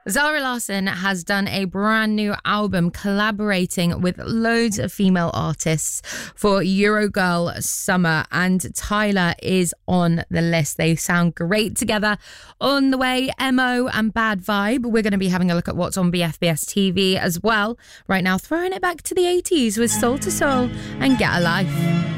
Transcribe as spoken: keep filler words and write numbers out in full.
Zara Larsson has done a brand new album collaborating with loads of female artists for Eurogirl Summer, and Tyler is on the list. They sound great together. On the way, M O and Bad Vibe. We're going to be having a look at what's on B F B S T V as well. Right now, throwing it back to the eighties with Soul to Soul and Get a Life.